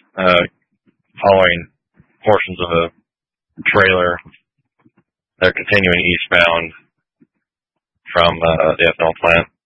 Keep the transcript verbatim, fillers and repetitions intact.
uh, following portions of a trailer. They're continuing eastbound from uh, the ethanol plant.